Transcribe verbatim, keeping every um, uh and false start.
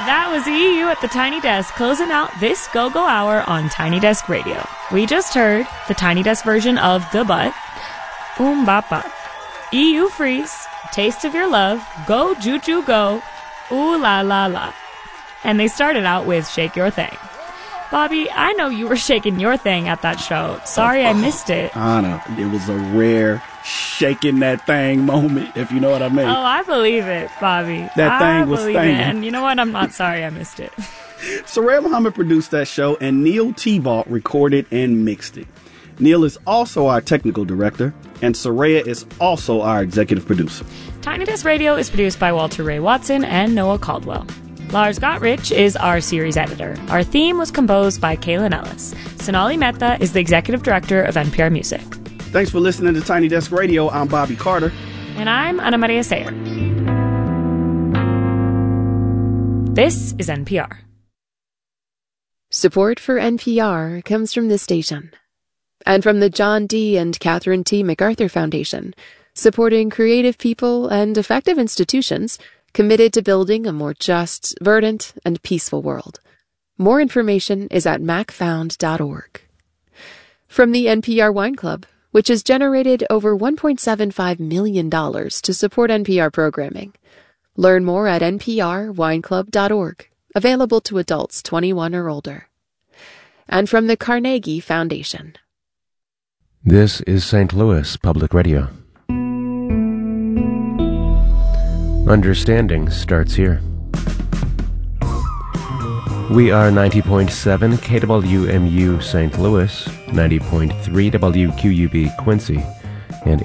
That was E U at the Tiny Desk closing out this Go-Go Hour on Tiny Desk Radio. We just heard the Tiny Desk version of The Butt, Boom Bop Bop, E U Freeze, Taste of Your Love, Go Juju Go, Ooh La La La. And they started out with Shake Your Thing. Bobby, I know you were shaking your thing at that show. Sorry I missed it. Anna, it was a rare shaking that thing moment, if you know what I mean. Oh, I believe it, Bobby. That thing I was believe thinging. it. And you know what? I'm not sorry I missed it. Soraya Muhammad produced that show, and Neil T-Vault recorded and mixed it. Neil is also our technical director, and Soraya is also our executive producer. Tiny Desk Radio is produced by Walter Ray Watson and Noah Caldwell. Lars Gottrich is our series editor. Our theme was composed by Kaylin Ellis. Sonali Mehta is the executive director of N P R Music. Thanks for listening to Tiny Desk Radio. I'm Bobby Carter. And I'm Ana Maria Sayer. This is N P R. Support for N P R comes from this station and from the John D. and Catherine T. MacArthur Foundation, supporting creative people and effective institutions committed to building a more just, verdant, and peaceful world. More information is at mac found dot org. From the N P R Wine Club, which has generated over one point seven five million dollars to support N P R programming. Learn more at n p r wine club dot org, available to adults twenty-one or older. And from the Carnegie Foundation. This is Saint Louis Public Radio. Understanding starts here. We are ninety point seven K W M U Saint Louis, ninety point three W Q U B Quincy,